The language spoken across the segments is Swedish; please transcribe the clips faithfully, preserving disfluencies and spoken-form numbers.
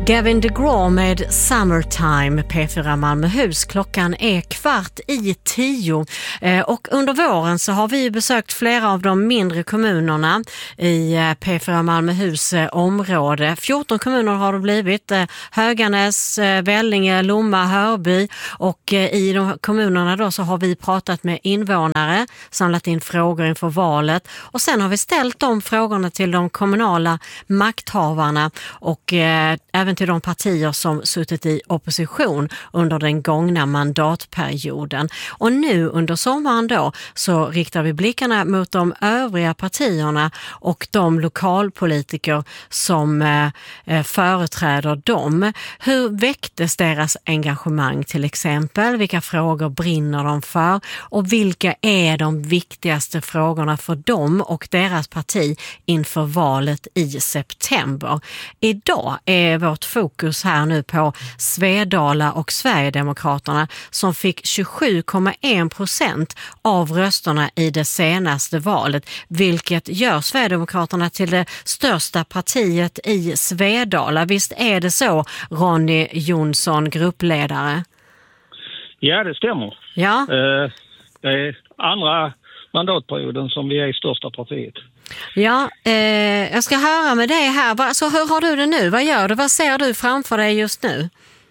Gavin DeGraw med Summertime, P fyra Malmöhus. Klockan är kvart i tio eh, och under våren så har vi besökt flera av de mindre kommunerna i eh, P fyra Malmöhus eh, område. fjorton kommuner har det blivit. Eh, Höganäs, eh, Vellinge, Lomma, Hörby och eh, i de kommunerna då så har vi pratat med invånare, samlat in frågor inför valet och sen har vi ställt de frågorna till de kommunala makthavarna och eh, även till de partier som suttit i opposition under den gångna mandatperioden. Och nu under sommaren då så riktar vi blickarna mot de övriga partierna och de lokalpolitiker som eh, företräder dem. Hur väcktes deras engagemang till exempel? Vilka frågor brinner de för? Och vilka är de viktigaste frågorna för dem och deras parti inför valet i september? Idag är vårt fokus här nu på Svedala och Sverigedemokraterna som fick tjugosju komma en procent av rösterna i det senaste valet, vilket gör Sverigedemokraterna till det största partiet i Svedala. Visst är det så, Ronny Jonsson, gruppledare? Ja, det stämmer. Ja. Eh, det är andra mandatperioden som vi är i största partiet. Ja, eh, jag ska höra med dig här. Va, så hur har du det nu? Vad gör du? Vad ser du framför dig just nu?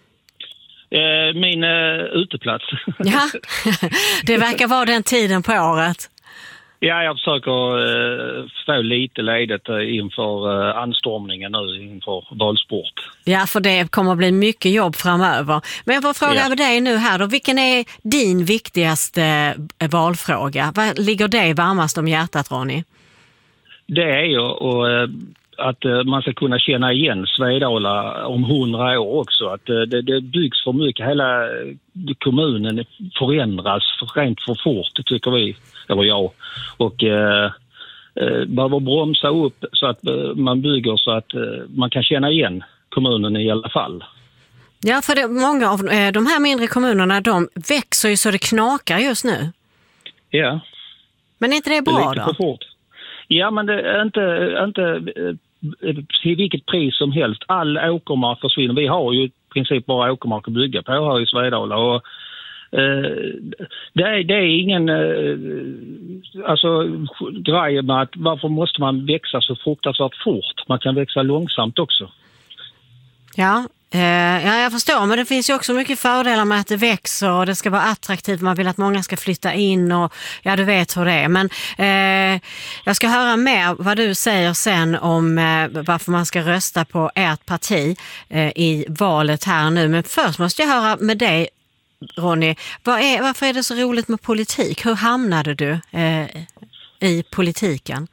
Eh, min eh, uteplats. Ja, det verkar vara den tiden på året. Ja, jag försöker eh, få lite ledigt eh, inför eh, anstormningen nu inför valsport. Ja, för det kommer att bli mycket jobb framöver. Men jag får fråga ja. över dig nu här då. Vilken är din viktigaste eh, valfråga? Vad ligger dig varmast om hjärtat, Ronny? Det är ju och, eh, att eh, man ska kunna känna igen Svedala om hundra år också. Att eh, det, det byggs för mycket. Hela kommunen förändras för, rent för fort, tycker vi, eller jag. Och eh, eh, behöver bromsa upp så att eh, man bygger så att eh, man kan känna igen kommunen i alla fall. Ja, för det, många av eh, de här mindre kommunerna, de växer ju så det knakar just nu. Ja. Men är inte det bra det är lite då? för fort. Ja, men det är inte, inte till vilket pris som helst. All åkermark försvinner. Vi har ju i princip bara åkermark att bygga på här i Svedala. Och, eh, det, är, det är ingen eh, alltså, grej med att varför måste man växa så fruktansvärt fort? Man kan växa långsamt också. Ja. Eh, ja, jag förstår, men det finns ju också mycket fördelar med att det växer och det ska vara attraktivt. Man vill att många ska flytta in och ja, du vet hur det är. Men eh, jag ska höra mer vad du säger sen om eh, varför man ska rösta på ert parti eh, i valet här nu. Men först måste jag höra med dig, Ronny. Vad är, varför är det så roligt med politik? Hur hamnade du eh, i politiken?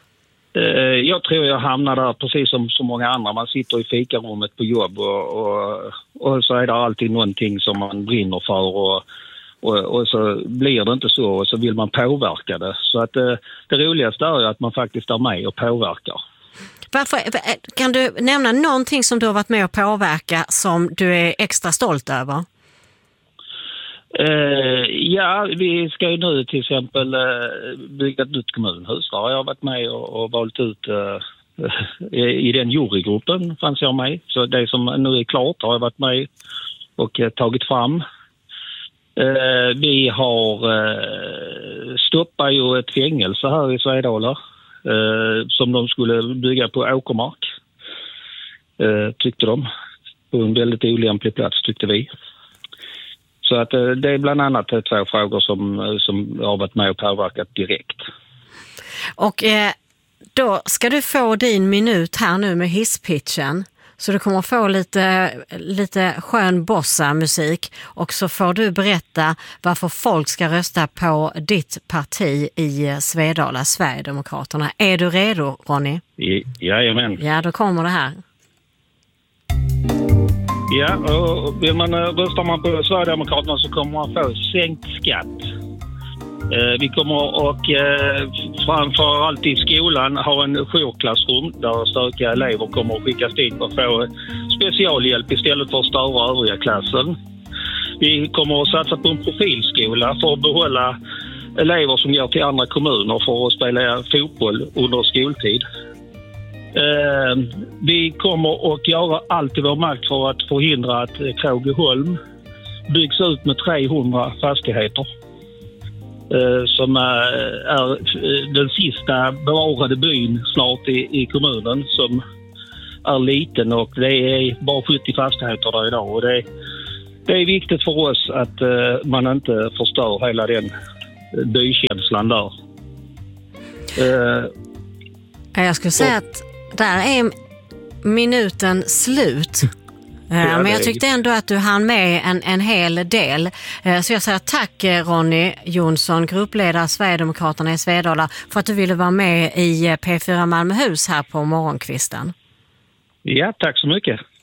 Jag tror jag hamnar där precis som så många andra. Man sitter i fikarummet på jobb och, och, och så är det alltid någonting som man brinner för och, och, och så blir det inte så och så vill man påverka det. Så att det, det roligaste är att man faktiskt är med och påverkar. Varför, kan du nämna någonting som du har varit med och påverka som du är extra stolt över? Uh, ja, vi ska ju nu till exempel uh, bygga ett nytt kommunhus. Där har jag varit med och, och valt ut uh, i den jurygruppen fanns jag med. Så det som nu är klart har jag varit med och uh, tagit fram. Uh, vi har uh, stoppat ju ett fängelse här i Svedala uh, som de skulle bygga på åkermark. Uh, tyckte de. På en väldigt olämplig plats tyckte vi. Så att det är bland annat två frågor som, som har varit med och påverkat direkt. Och eh, då ska du få din minut här nu med hisspitchen. Så du kommer få lite, lite skön bossa-musik. Och så får du berätta varför folk ska rösta på ditt parti i Svedala, Sverigedemokraterna. Är du redo, Ronny? Jajamän. Ja, då kommer det här. Ja, och vill man, röstar man på Sverigedemokraterna så kommer man få sänkt skatt. Eh, vi kommer och eh, framförallt i skolan ha en jourklassrum där stökiga elever kommer att skickas dit och få specialhjälp istället för att störa övriga klassen. Vi kommer att satsa på en profilskola för att behålla elever som går till andra kommuner för att spela fotboll under skoltid. Eh, vi kommer att göra allt i vår makt för att förhindra att Krågeholm byggs ut med trehundra fastigheter. Eh, som är, är den sista bevarade byn snart i, i kommunen, som är liten, och det är bara sjuttio fastigheter där idag. Och det, det är viktigt för oss att eh, man inte förstör hela den bykänslan där. Eh, Jag skulle säga och, att där är minuten slut. Ja, men jag tyckte ändå att du hann med en, en hel del. Så jag säger tack Ronny Jonsson, gruppledare Sverigedemokraterna i Svedala, för att du ville vara med i P fyra Malmöhus här på morgonkvisten. Ja, tack så mycket.